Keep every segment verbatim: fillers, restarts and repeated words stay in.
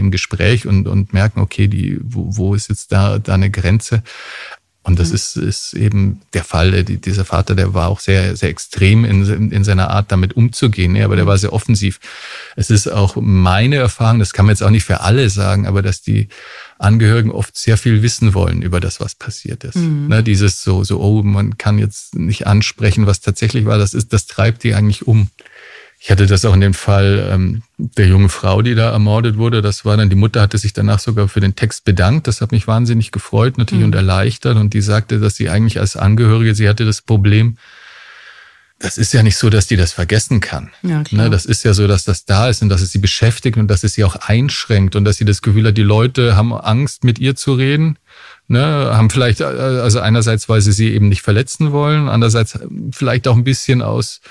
im Gespräch und, und merken, okay, die, wo, wo ist jetzt da, da eine Grenze? Und das mhm. ist, ist eben der Fall. Dieser Vater, der war auch sehr, sehr extrem in, in seiner Art, damit umzugehen. Ne? Aber der war sehr offensiv. Es ist auch meine Erfahrung, das kann man jetzt auch nicht für alle sagen, aber dass die Angehörigen oft sehr viel wissen wollen über das, was passiert ist. Mhm. Ne? Dieses so, so, oh, man kann jetzt nicht ansprechen, was tatsächlich war. Das ist, das treibt die eigentlich um. Ich hatte das auch in dem Fall ähm, der jungen Frau, die da ermordet wurde. Das war dann, die Mutter hatte sich danach sogar für den Text bedankt. Das hat mich wahnsinnig gefreut natürlich mhm. und erleichtert. Und die sagte, dass sie eigentlich als Angehörige, sie hatte das Problem, das ist ja nicht so, dass die das vergessen kann. Ja, klar. Ne, das ist ja so, dass das da ist und dass es sie beschäftigt und dass es sie auch einschränkt und dass sie das Gefühl hat, die Leute haben Angst, mit ihr zu reden. Ne, haben vielleicht, also einerseits, weil sie sie eben nicht verletzen wollen, andererseits vielleicht auch ein bisschen aus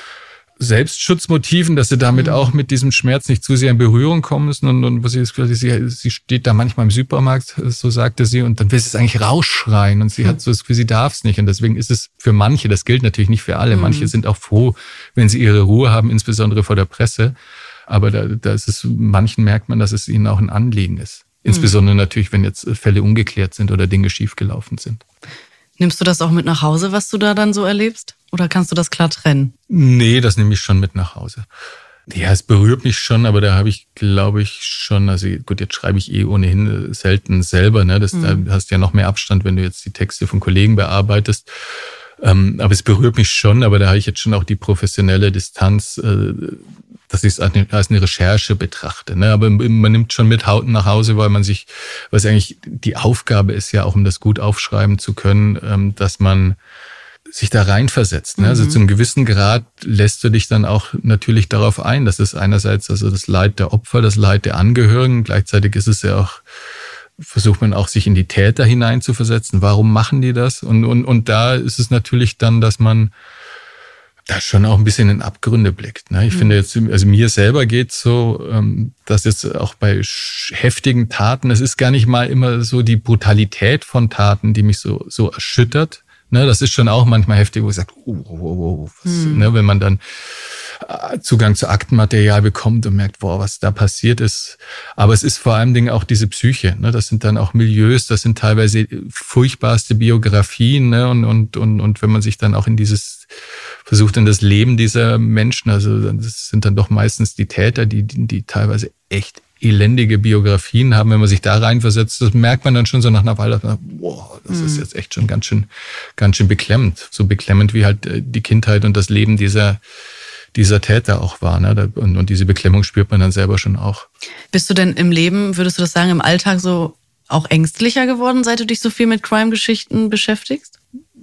Selbstschutzmotiven, dass sie damit mhm. auch mit diesem Schmerz nicht zu sehr in Berührung kommen müssen. Und, und was sie, sie, sie steht da manchmal im Supermarkt, so sagte sie, und dann will sie es eigentlich rausschreien. Und sie mhm. hat so das Gefühl, sie darf es nicht. Und deswegen ist es für manche, das gilt natürlich nicht für alle, mhm. manche sind auch froh, wenn sie ihre Ruhe haben, insbesondere vor der Presse. Aber da, da ist es, manchen merkt man, dass es ihnen auch ein Anliegen ist. Insbesondere mhm. natürlich, wenn jetzt Fälle ungeklärt sind oder Dinge schiefgelaufen sind. Nimmst du das auch mit nach Hause, was du da dann so erlebst? Oder kannst du das klar trennen? Nee, das nehme ich schon mit nach Hause. Ja, es berührt mich schon, aber da habe ich, glaube ich, schon, also gut, jetzt schreibe ich eh ohnehin selten selber, ne? Das, mhm. Da hast du ja noch mehr Abstand, wenn du jetzt die Texte von Kollegen bearbeitest. Ähm, aber es berührt mich schon, aber da habe ich jetzt schon auch die professionelle Distanz, äh, dass ich es als eine Recherche betrachte. Ne? Aber man nimmt schon mit nach Hause, weil man sich, weil es eigentlich die Aufgabe ist ja auch, um das gut aufschreiben zu können, dass man sich da reinversetzt. Ne? Mhm. Also zu einem gewissen Grad lässt du dich dann auch natürlich darauf ein. Das ist einerseits also das Leid der Opfer, das Leid der Angehörigen. Gleichzeitig ist es ja auch, versucht man auch, sich in die Täter hineinzuversetzen. Warum machen die das? Und, und, und da ist es natürlich dann, dass man da schon auch ein bisschen in Abgründe blickt. Ne? Ich mhm. finde jetzt, also mir selber geht's so, dass jetzt auch bei heftigen Taten, es ist gar nicht mal immer so die Brutalität von Taten, die mich so, so erschüttert. Ne? Das ist schon auch manchmal heftig, wo ich sage, oh, oh, oh, was, mhm. ne? Wenn man dann Zugang zu Aktenmaterial bekommt und merkt, boah, was da passiert ist. Aber es ist vor allen Dingen auch diese Psyche. Ne? Das sind dann auch Milieus, das sind teilweise furchtbarste Biografien. Ne? Und, und, und, und wenn man sich dann auch in dieses versucht in das Leben dieser Menschen, also das sind dann doch meistens die Täter, die, die, die teilweise echt elendige Biografien haben. Wenn man sich da reinversetzt, das merkt man dann schon so nach einer Weile, boah, das mhm. ist jetzt echt schon ganz schön, ganz schön beklemmend. So beklemmend wie halt die Kindheit und das Leben dieser, dieser Täter auch war. Ne? Und, und diese Beklemmung spürt man dann selber schon auch. Bist du denn im Leben, würdest du das sagen, im Alltag so auch ängstlicher geworden, seit du dich so viel mit Crime-Geschichten beschäftigst?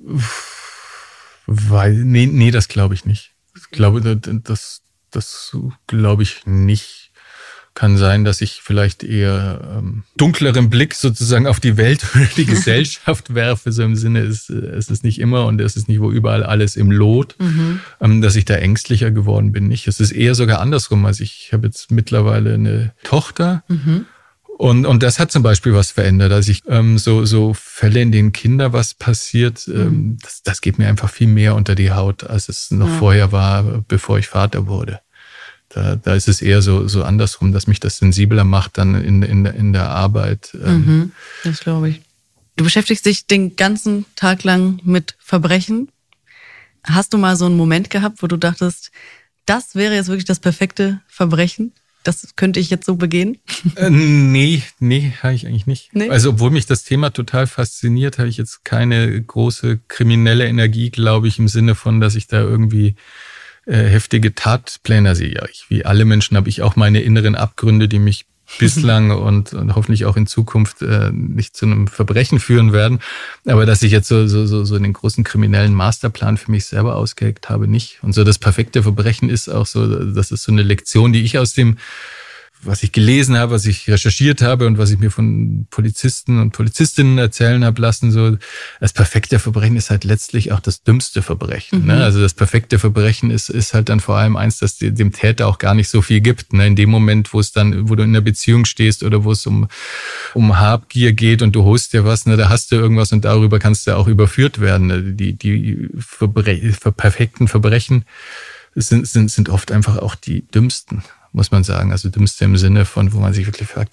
Weil, nee, nee, das glaube ich nicht. Ich glaube, das, das glaube ich nicht. Kann sein, dass ich vielleicht eher ähm, dunkleren Blick sozusagen auf die Welt oder die Gesellschaft werfe. So im Sinne, es, es ist nicht immer und es ist nicht wo überall alles im Lot, mhm. ähm, dass ich da ängstlicher geworden bin. Nicht. Es ist eher sogar andersrum. Also ich habe jetzt mittlerweile eine Tochter. Mhm. Und, und das hat zum Beispiel was verändert. Also ich, ähm, so, so Fälle, in denen Kinder was passiert, ähm, mhm. das, das geht mir einfach viel mehr unter die Haut, als es noch ja. vorher war, bevor ich Vater wurde. Da, da ist es eher so, so andersrum, dass mich das sensibler macht dann in, in, in der Arbeit. Ähm. Mhm, das glaube ich. Du beschäftigst dich den ganzen Tag lang mit Verbrechen. Hast du mal so einen Moment gehabt, wo du dachtest, das wäre jetzt wirklich das perfekte Verbrechen? Das könnte ich jetzt so begehen? Äh, nee, nee, habe ich eigentlich nicht. Nee? Also obwohl mich das Thema total fasziniert, habe ich jetzt keine große kriminelle Energie, glaube ich, im Sinne von, dass ich da irgendwie äh, heftige Tatpläne sehe. Ja, ich, wie alle Menschen habe ich auch meine inneren Abgründe, die mich bislang und, und hoffentlich auch in Zukunft äh, nicht zu einem Verbrechen führen werden. Aber dass ich jetzt so, so, so, so den großen kriminellen Masterplan für mich selber ausgeheckt habe, nicht. Und so das perfekte Verbrechen ist auch so, das ist so eine Lektion, die ich aus dem, was ich gelesen habe, was ich recherchiert habe und was ich mir von Polizisten und Polizistinnen erzählen habe lassen, so das perfekte Verbrechen ist halt letztlich auch das dümmste Verbrechen. Mhm. Ne? Also das perfekte Verbrechen ist ist halt dann vor allem eins, das dem Täter auch gar nicht so viel gibt. Ne? In dem Moment, wo es dann, wo du in einer Beziehung stehst oder wo es um um Habgier geht und du holst dir was, ne, da hast du irgendwas und darüber kannst du auch überführt werden. Ne? Die die Verbre- perfekten Verbrechen sind sind sind oft einfach auch die dümmsten, muss man sagen. Also dümmste im Sinne von, wo man sich wirklich fragt,